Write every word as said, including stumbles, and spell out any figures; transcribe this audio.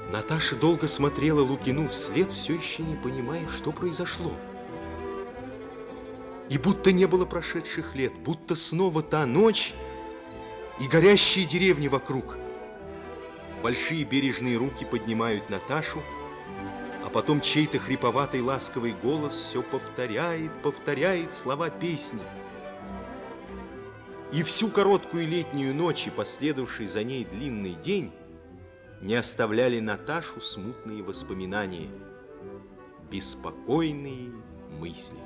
Наташа долго смотрела Лукину вслед, все еще не понимая, что произошло. И будто не было прошедших лет, будто снова та ночь и горящие деревни вокруг. Большие бережные руки поднимают Наташу, а потом чей-то хриповатый ласковый голос все повторяет, повторяет слова песни. И всю короткую летнюю ночь и последовавший за ней длинный день не оставляли Наташу смутные воспоминания, беспокойные мысли.